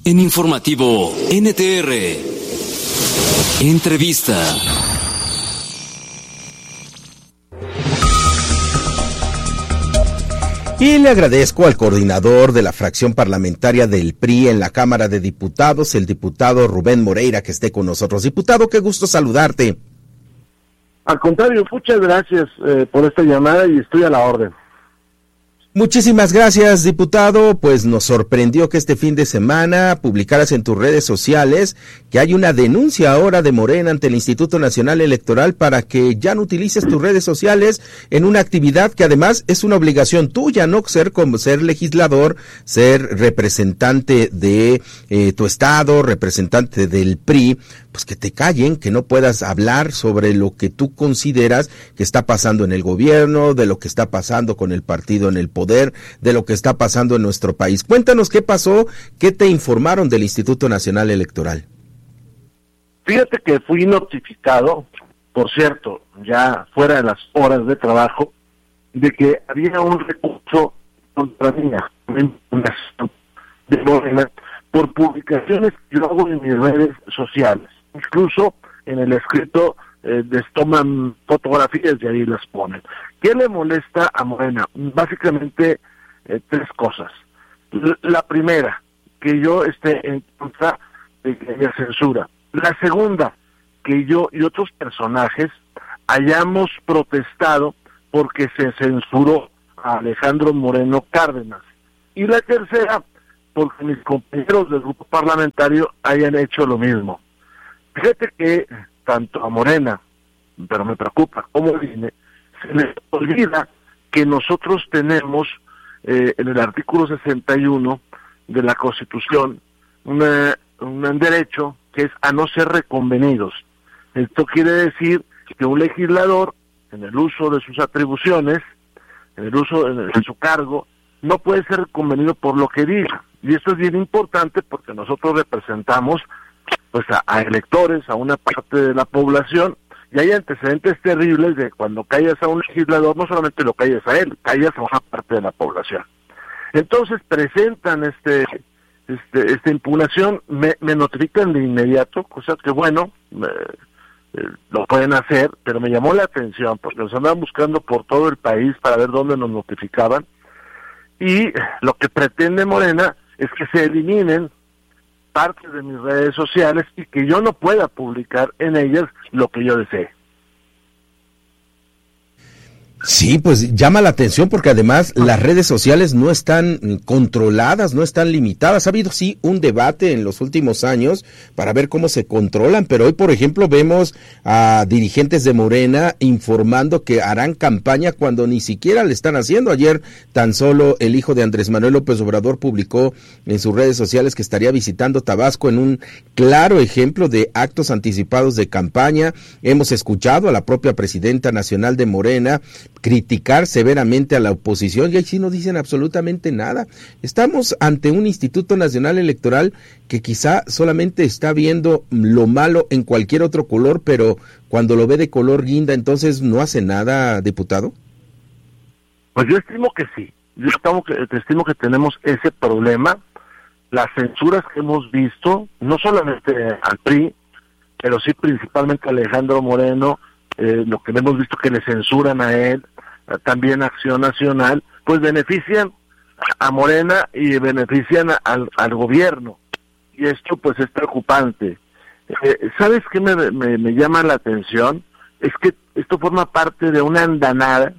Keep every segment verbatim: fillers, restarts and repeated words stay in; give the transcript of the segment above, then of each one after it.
En Informativo N T R, entrevista. Y le agradezco al coordinador de la fracción parlamentaria del P R I en la Cámara de Diputados, el diputado Rubén Moreira, que esté con nosotros. Diputado, qué gusto saludarte. Al contrario, muchas gracias eh, por esta llamada y estoy a la orden. Muchísimas gracias, diputado. Pues nos sorprendió que este fin de semana publicaras en tus redes sociales que hay una denuncia ahora de Morena ante el Instituto Nacional Electoral para que ya no utilices tus redes sociales en una actividad que además es una obligación tuya, ¿no? Ser como ser legislador, ser representante de eh, tu estado, representante del P R I, pues que te callen, que no puedas hablar sobre lo que tú consideras que está pasando en el gobierno, de lo que está pasando con el partido en el poder, de lo que está pasando en nuestro país. Cuéntanos qué pasó, qué te informaron del Instituto Nacional Electoral. Fíjate que fui notificado, por cierto, ya fuera de las horas de trabajo, de que había un recurso contra mí, de Morena, por publicaciones que yo hago en mis redes sociales. Incluso en el escrito eh, les toman fotografías y ahí las ponen. ¿Qué le molesta a Morena? Básicamente eh, tres cosas. L- la primera, que yo esté en contra de que haya censura. La segunda, que yo y otros personajes hayamos protestado porque se censuró a Alejandro Moreno Cárdenas. Y la tercera, porque mis compañeros del grupo parlamentario hayan hecho lo mismo. Fíjate que tanto a Morena, pero me preocupa, como el I N E, se les olvida que nosotros tenemos eh, en el artículo sesenta y uno de la Constitución una, un derecho que es a no ser reconvenidos. Esto quiere decir que un legislador, en el uso de sus atribuciones, en el uso de, de su cargo, no puede ser reconvenido por lo que diga. Y esto es bien importante porque nosotros representamos pues a, a electores, a una parte de la población, y hay antecedentes terribles de cuando callas a un legislador, no solamente lo callas a él, callas a una parte de la población. Entonces presentan este este esta impugnación, me, me notifican de inmediato, cosa que bueno, me, eh, lo pueden hacer, pero me llamó la atención porque nos andaban buscando por todo el país para ver dónde nos notificaban, y lo que pretende Morena es que se eliminen partes de mis redes sociales y que yo no pueda publicar en ellas lo que yo desee. Sí, pues llama la atención porque además las redes sociales no están controladas, no están limitadas. Ha habido sí un debate en los últimos años para ver cómo se controlan, pero hoy, por ejemplo, vemos a dirigentes de Morena informando que harán campaña cuando ni siquiera le están haciendo. Ayer tan solo el hijo de Andrés Manuel López Obrador publicó en sus redes sociales que estaría visitando Tabasco en un claro ejemplo de actos anticipados de campaña. Hemos escuchado a la propia presidenta nacional de Morena criticar severamente a la oposición y ahí sí no dicen absolutamente nada. Estamos ante un Instituto Nacional Electoral que quizá solamente está viendo lo malo en cualquier otro color, pero cuando lo ve de color guinda, entonces no hace nada, diputado. Pues yo estimo que sí. Yo estimo que, estimo que tenemos ese problema. Las censuras que hemos visto, no solamente al P R I, pero sí principalmente a Alejandro Moreno, eh, lo que hemos visto que le censuran a él, también Acción Nacional, pues benefician a Morena y benefician a, al, al gobierno, y esto pues es preocupante. Eh, ¿Sabes qué me, me, me llama la atención? Es que esto forma parte de una andanada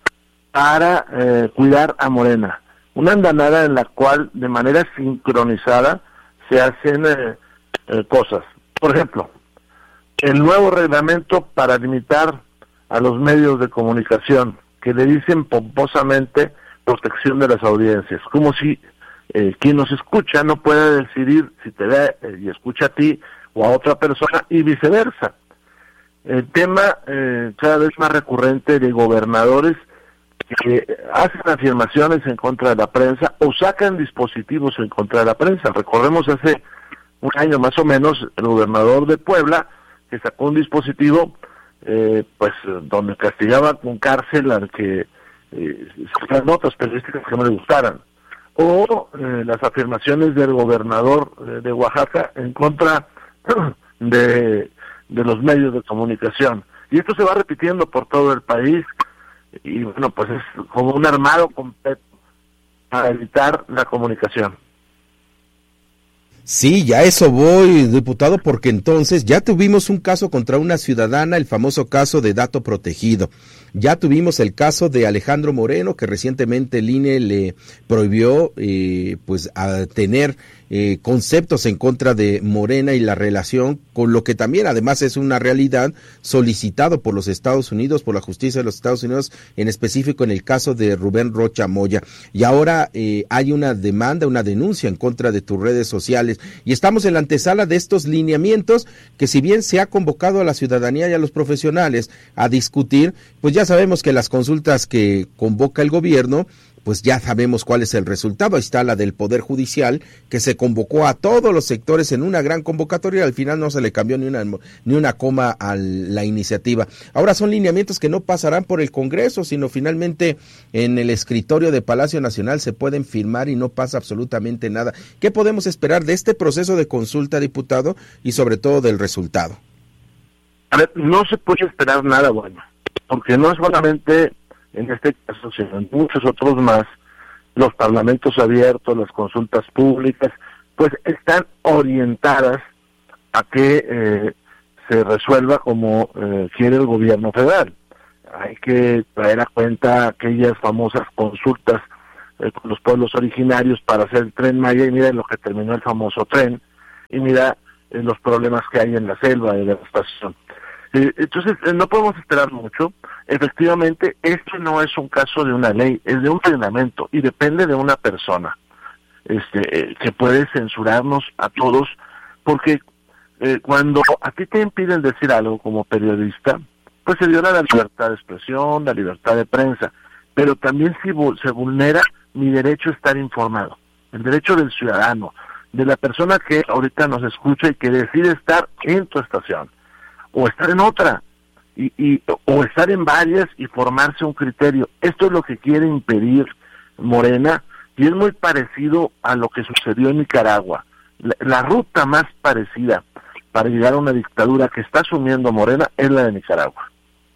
para eh, cuidar a Morena, una andanada en la cual de manera sincronizada se hacen eh, eh, cosas. Por ejemplo, el nuevo reglamento para limitar a los medios de comunicación, que le dicen pomposamente protección de las audiencias, como si eh, quien nos escucha no puede decidir si te ve eh, y escucha a ti o a otra persona y viceversa. El tema eh, cada vez más recurrente de gobernadores que hacen afirmaciones en contra de la prensa o sacan dispositivos en contra de la prensa. Recordemos hace un año más o menos el gobernador de Puebla que sacó un dispositivo Eh, pues donde castigaba con cárcel al que eh, sacan notas periodísticas que no le gustaran, o eh, las afirmaciones del gobernador eh, de Oaxaca en contra de, de los medios de comunicación. Y esto se va repitiendo por todo el país, y bueno, pues es como un armado completo para evitar la comunicación. Sí, ya eso voy, diputado, porque entonces ya tuvimos un caso contra una ciudadana, el famoso caso de dato protegido. Ya tuvimos el caso de Alejandro Moreno, que recientemente el I N E le prohibió eh, pues a tener eh, conceptos en contra de Morena y la relación, con lo que también además es una realidad solicitado por los Estados Unidos, por la justicia de los Estados Unidos, en específico en el caso de Rubén Rocha Moya. Y ahora eh, hay una demanda, una denuncia en contra de tus redes sociales, y estamos en la antesala de estos lineamientos que, si bien se ha convocado a la ciudadanía y a los profesionales a discutir, pues ya sabemos que las consultas que convoca el gobierno, pues ya sabemos cuál es el resultado. Ahí está la del Poder Judicial, que se convocó a todos los sectores en una gran convocatoria, y al final no se le cambió ni una ni una coma a la iniciativa. Ahora son lineamientos que no pasarán por el Congreso, sino finalmente en el escritorio de Palacio Nacional se pueden firmar y no pasa absolutamente nada. ¿Qué podemos esperar de este proceso de consulta, diputado, y sobre todo del resultado? A ver, no se puede esperar nada bueno, porque no solamente en este caso, sino en muchos otros más, los parlamentos abiertos, las consultas públicas, pues están orientadas a que eh, se resuelva como eh, quiere el gobierno federal. Hay que traer a cuenta aquellas famosas consultas eh, con los pueblos originarios para hacer el Tren Maya, y mira lo que terminó el famoso tren, y mira eh, los problemas que hay en la selva de devastación. Eh, entonces, eh, no podemos esperar mucho. Efectivamente, esto no es un caso de una ley, es de un reglamento, y depende de una persona. Este, eh, que puede censurarnos a todos, porque eh, cuando a ti te impiden decir algo como periodista, pues se viola la libertad de expresión, la libertad de prensa, pero también si se vulnera mi derecho a estar informado, el derecho del ciudadano, de la persona que ahorita nos escucha y que decide estar en tu estación, o estar en otra, y, y o estar en varias y formarse un criterio. Esto es lo que quiere impedir Morena, y es muy parecido a lo que sucedió en Nicaragua. La, la ruta más parecida para llegar a una dictadura que está asumiendo Morena es la de Nicaragua.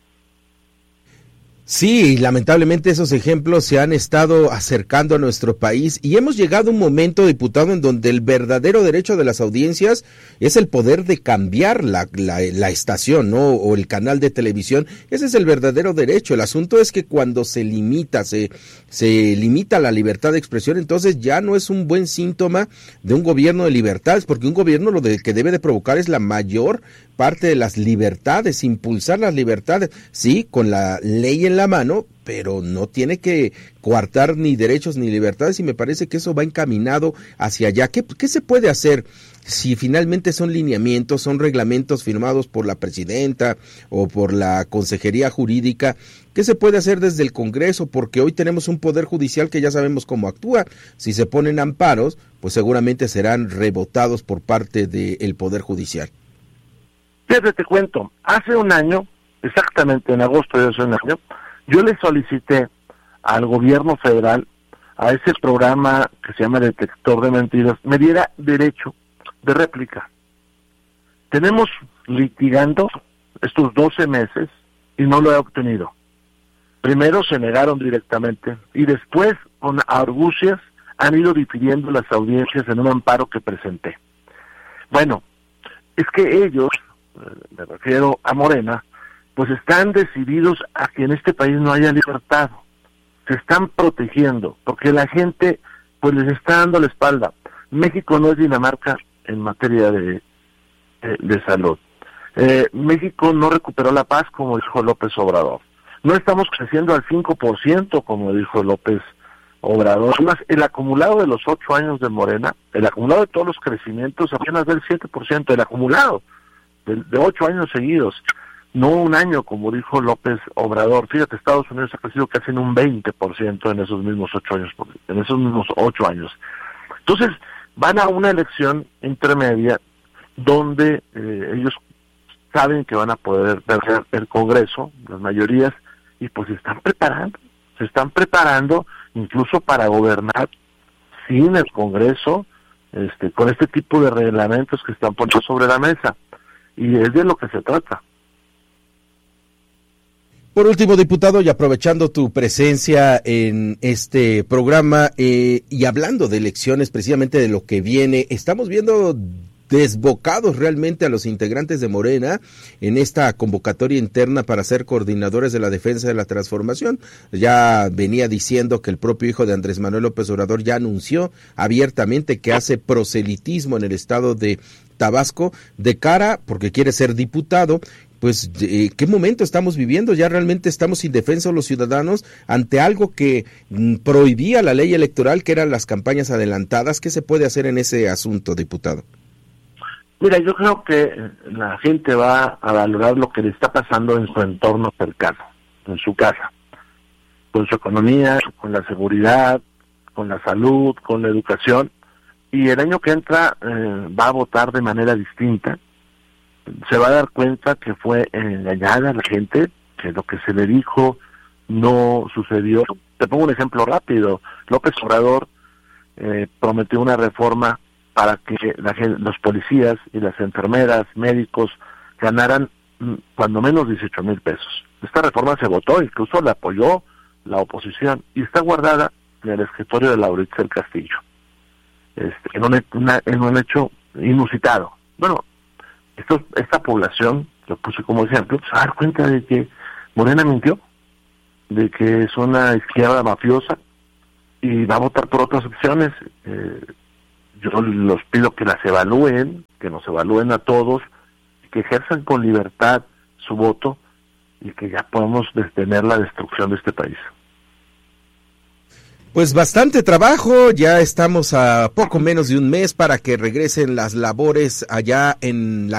Sí, lamentablemente esos ejemplos se han estado acercando a nuestro país, y hemos llegado a un momento, diputado, en donde el verdadero derecho de las audiencias es el poder de cambiar la, la, la estación, ¿no? O el canal de televisión. Ese es el verdadero derecho. El asunto es que cuando se limita, se, se limita la libertad de expresión, entonces ya no es un buen síntoma de un gobierno de libertades, porque un gobierno lo de, que debe de provocar es la mayor parte de las libertades, impulsar las libertades, sí, con la ley en la mano, pero no tiene que coartar ni derechos ni libertades, y me parece que eso va encaminado hacia allá. ¿Qué, qué se puede hacer si finalmente son lineamientos, son reglamentos firmados por la presidenta o por la Consejería Jurídica? ¿Qué se puede hacer desde el Congreso? Porque hoy tenemos un Poder Judicial que ya sabemos cómo actúa. Si se ponen amparos, pues seguramente serán rebotados por parte del Poder Judicial. Fíjate, te cuento, hace un año, exactamente en agosto de hace un año, yo le solicité al gobierno federal, a ese programa que se llama Detector de Mentiras, me diera derecho de réplica. Tenemos litigando estos doce meses y no lo he obtenido. Primero se negaron directamente, y después, con argucias, han ido difiriendo las audiencias en un amparo que presenté. Bueno, es que ellos, me refiero a Morena, pues están decididos a que en este país no haya libertad. Se están protegiendo, porque la gente pues les está dando la espalda. México no es Dinamarca en materia de, de, de salud. Eh, México no recuperó la paz, como dijo López Obrador. No estamos creciendo al cinco por ciento, como dijo López Obrador. Además, el acumulado de los ocho años de Morena, el acumulado de todos los crecimientos, apenas del siete por ciento, el acumulado de, de ocho años seguidos. No un año, como dijo López Obrador. Fíjate, Estados Unidos ha crecido casi en un veinte por ciento en esos mismos ocho años, en esos mismos ocho años. Entonces, van a una elección intermedia donde eh, ellos saben que van a poder perder el Congreso, las mayorías, y pues se están preparando, se están preparando incluso para gobernar sin el Congreso, este, con este tipo de reglamentos que están puestos sobre la mesa. Y es de lo que se trata. Por último, diputado, y aprovechando tu presencia en este programa eh, y hablando de elecciones, precisamente de lo que viene, estamos viendo desbocados realmente a los integrantes de Morena en esta convocatoria interna para ser coordinadores de la defensa de la transformación. Ya venía diciendo que el propio hijo de Andrés Manuel López Obrador ya anunció abiertamente que hace proselitismo en el estado de Tabasco de cara, porque quiere ser diputado. Pues, eh, ¿qué momento estamos viviendo? Ya realmente estamos indefensos los ciudadanos ante algo que mm, prohibía la ley electoral, que eran las campañas adelantadas. ¿Qué se puede hacer en ese asunto, diputado? Mira, yo creo que la gente va a valorar lo que le está pasando en su entorno cercano, en su casa, con su economía, con la seguridad, con la salud, con la educación, y el año que entra eh, va a votar de manera distinta. Se va a dar cuenta que fue engañada la gente, que lo que se le dijo no sucedió. Te pongo un ejemplo rápido. López Obrador eh, prometió una reforma para que la gente, los policías y las enfermeras, médicos, ganaran mm, cuando menos dieciocho mil pesos. Esta reforma se votó, incluso la apoyó la oposición, y está guardada en el escritorio de Laurita del Castillo, este, en, un, una, en un hecho inusitado. Bueno, Esto, esta población, lo puse como ejemplo, se va a dar cuenta de que Morena mintió, de que es una izquierda mafiosa y va a votar por otras opciones. Eh, yo los pido que las evalúen, que nos evalúen a todos, que ejerzan con libertad su voto y que ya podamos detener la destrucción de este país. Pues bastante trabajo, ya estamos a poco menos de un mes para que regresen las labores allá en la